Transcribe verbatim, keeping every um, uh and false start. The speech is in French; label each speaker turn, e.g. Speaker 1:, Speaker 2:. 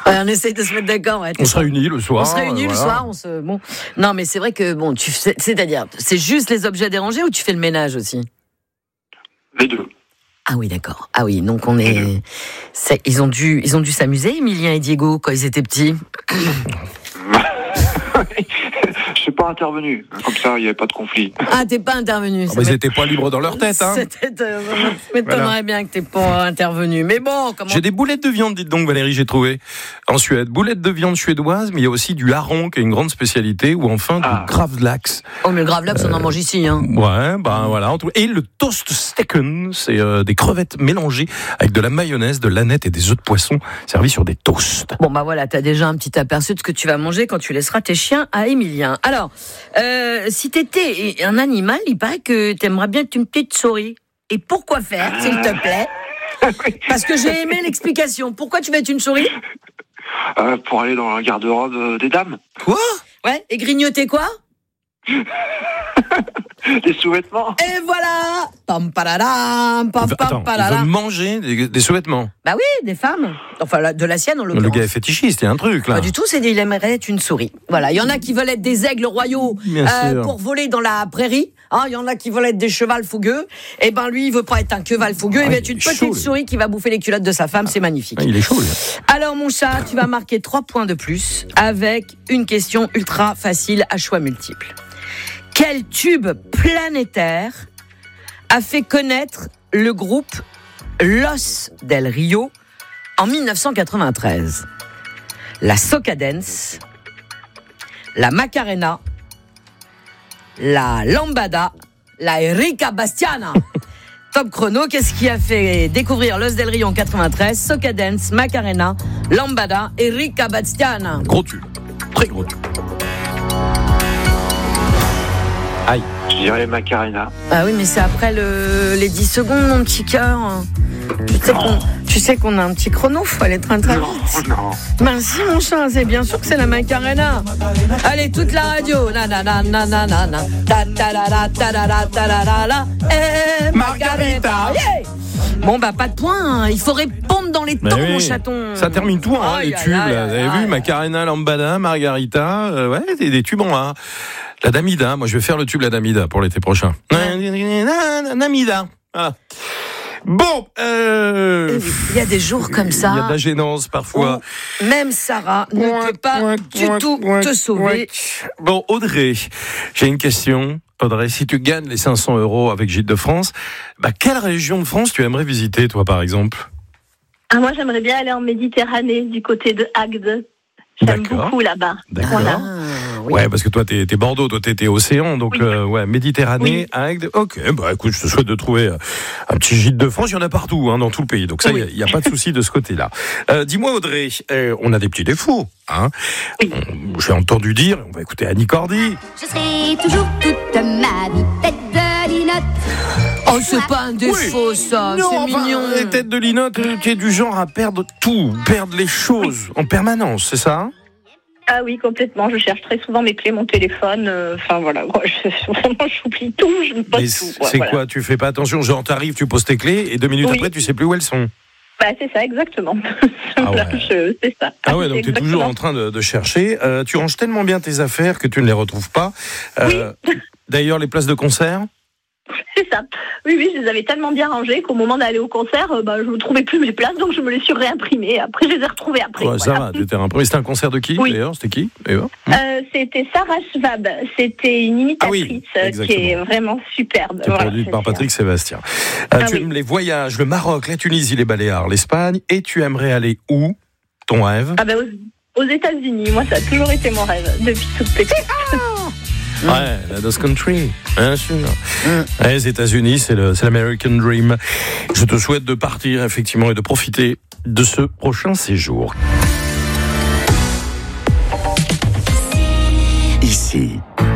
Speaker 1: Ouais, on essaye de se mettre d'accord. Ouais,
Speaker 2: on se réunit le soir.
Speaker 1: On se réunit voilà. le soir. On se... bon. Non, mais c'est vrai que, bon, tu... c'est-à-dire, c'est juste les objets dérangés ou tu fais le ménage aussi ?
Speaker 3: Les deux.
Speaker 1: Ah oui, d'accord. Ah oui, donc on est... C'est... Ils ont dû, ils ont dû s'amuser, Emilien et Diego, quand ils étaient petits.
Speaker 3: Je suis pas intervenu, comme ça il n'y avait pas de conflit.
Speaker 1: Ah, t'es pas intervenu.
Speaker 2: Oh, mais ils n'étaient pas libres dans leur tête, hein.
Speaker 1: C'était, euh, m'étonnerait voilà. bien que t'es pas intervenu. Mais bon, comment...
Speaker 2: J'ai des boulettes de viande, dites donc Valérie, j'ai trouvé en Suède. Boulettes de viande suédoise, mais il y a aussi du hareng qui est une grande spécialité, ou enfin du ah. gravlax.
Speaker 1: Oh, mais le gravlax, euh, on en mange ici, hein.
Speaker 2: Ouais, ben voilà. Et le toast steken, c'est euh, des crevettes mélangées avec de la mayonnaise, de l'aneth et des œufs de poisson servis sur des toasts.
Speaker 1: Bon, bah voilà, t'as déjà un petit aperçu de ce que tu vas manger quand tu laisseras tes chiens à Emilien. Alors, euh, si t'étais un animal, il paraît que t'aimerais bien être une petite souris. Et pourquoi faire, s'il te plaît ? Parce que j'ai aimé l'explication. Pourquoi tu veux être une souris ?
Speaker 3: euh, Pour aller dans la garde-robe des dames.
Speaker 2: Quoi ?
Speaker 1: Ouais, et grignoter quoi ?
Speaker 3: Des sous-vêtements.
Speaker 1: Et voilà. Pam pararam, pam pam
Speaker 2: pararam. Il veut manger des, des sous-vêtements.
Speaker 1: Bah oui, des femmes. Enfin, la, de la sienne en l'occurrence.
Speaker 2: Le gars est fétichiste, il y a un truc là.
Speaker 1: Pas du tout, c'est il aimerait être une souris. Voilà, il y en a qui veulent être des aigles royaux euh, pour voler dans la prairie. Hein, il y en a qui veulent être des chevals fougueux. Et ben lui, il veut pas être un cheval fougueux, ah, il veut être une petite chaud, souris qui va bouffer les culottes de sa femme. C'est magnifique.
Speaker 2: Ah, il est chaud. Lui.
Speaker 1: Alors mon chat, tu vas marquer trois points de plus avec une question ultra facile à choix multiples. Quel tube planétaire a fait connaître le groupe Los del Rio en dix-neuf cent quatre-vingt-treize ? La Soca Dance, la Macarena, la Lambada, la Erika Bastiana. Top chrono, qu'est-ce qui a fait découvrir Los del Rio en quatre-vingt-treize ? Soca Dance, Macarena, Lambada, Erika Bastiana.
Speaker 2: Gros tube, très gros tube. Aïe.
Speaker 3: Je dirais Macarena.
Speaker 1: Ah oui, mais c'est après le, les dix secondes, mon petit cœur. Tu sais, qu'on, tu sais qu'on a un petit chrono, faut aller très très vite.
Speaker 3: Non, non.
Speaker 1: Ben si, mon chat, c'est bien sûr que c'est la Macarena. Allez, toute la radio. Na na na na na na na. Ta ta la la ta la la ta la la la. Eh, Margarita. Yeah. Bon, bah, pas de point. Hein. Il faut répondre dans les temps, oui, mon chaton.
Speaker 2: Ça termine tout, hein, aïe, les aïe, tubes. Aïe, là. Vous avez aïe, vu, aïe. Macarena, Lambada, Margarita. Euh, ouais, des, des tubes en A. La Damida. Moi, je vais faire le tube La Damida pour l'été prochain. La Damida. Voilà. Bon, euh...
Speaker 1: il y a des jours comme ça.
Speaker 2: Il y a de la gênance parfois.
Speaker 1: Même Sarah ne
Speaker 2: ouin,
Speaker 1: peut pas
Speaker 2: ouin,
Speaker 1: du
Speaker 2: ouin,
Speaker 1: tout
Speaker 2: ouin,
Speaker 1: te sauver.
Speaker 2: Ouin. Bon, Audrey, j'ai une question. Audrey, si tu gagnes les cinq cents euros avec Gîtes de France, bah, quelle région de France tu aimerais visiter, toi, par exemple ?
Speaker 4: Ah, moi, j'aimerais bien aller en Méditerranée, du côté de Agde. J'aime
Speaker 2: D'accord.
Speaker 4: beaucoup là-bas.
Speaker 2: D'accord.
Speaker 4: Voilà.
Speaker 1: Ah, oui.
Speaker 2: Ouais, parce que toi, t'es, t'es Bordeaux, toi, t'es, t'es Océan, donc,
Speaker 4: oui.
Speaker 2: euh, ouais, Méditerranée,
Speaker 4: oui.
Speaker 2: Agde. Ok, bah, écoute, je te souhaite de trouver un petit Gîte de France. Il y en a partout, hein, dans tout le pays. Donc, ça, il oui. n'y a, a pas de souci de ce côté-là. Euh, dis-moi, Audrey, euh, on a des petits défauts, hein.
Speaker 4: Oui.
Speaker 2: On, j'ai entendu dire, on va écouter Annie Cordy.
Speaker 5: Je serai toujours toute ma vie tête de linotte.
Speaker 1: Oh, c'est pas un défaut, oui. ça.
Speaker 2: Non,
Speaker 1: c'est
Speaker 2: enfin,
Speaker 1: mignon.
Speaker 2: Les têtes de linotte, tu es du genre à perdre tout, perdre les choses en permanence, c'est ça, hein?
Speaker 4: Ah oui, complètement. Je cherche très souvent mes clés, mon téléphone. Enfin, euh, voilà. Moi, je, vraiment, j'oublie tout. Je me pose
Speaker 2: Mais
Speaker 4: tout.
Speaker 2: C'est
Speaker 4: voilà.
Speaker 2: quoi ? Tu fais pas attention, genre t'arrives, tu poses tes clés et deux minutes oui. après, tu sais plus où elles sont.
Speaker 4: Bah, c'est ça, exactement.
Speaker 2: Ah ouais.
Speaker 4: je, c'est ça.
Speaker 2: Ah ouais, donc tu es toujours en train de, de chercher. Euh, tu ranges tellement bien tes affaires que tu ne les retrouves pas. Euh,
Speaker 4: oui.
Speaker 2: D'ailleurs, les places de concert ?
Speaker 4: C'est ça. Oui, oui, je les avais tellement bien rangées qu'au moment d'aller au concert, euh, bah, je ne trouvais plus mes places, donc je me les suis réimprimées. Après, je les ai retrouvées après.
Speaker 2: Ouais,
Speaker 4: voilà.
Speaker 2: Ça va, tu t'es réimprimé. C'était un concert de qui, oui. d'ailleurs ? C'était qui d'ailleurs
Speaker 4: euh, C'était Sarah Schwab. C'était une imitatrice ah oui, qui est vraiment superbe.
Speaker 2: Qui est
Speaker 4: voilà,
Speaker 2: produite par Patrick Sébastien. Euh,
Speaker 4: ah
Speaker 2: tu
Speaker 4: oui.
Speaker 2: aimes les voyages, le Maroc, la Tunisie, les Baléares, l'Espagne, et tu aimerais aller où ? Ton rêve ?
Speaker 4: Ah ben, aux, aux États-Unis. Moi, ça a toujours été mon rêve depuis toute petite.
Speaker 2: Ouais, la Dose Country, bien sûr. Mm. Les États-Unis, c'est, le, c'est l'American Dream. Je te souhaite de partir, effectivement, et de profiter de ce prochain séjour. Ici,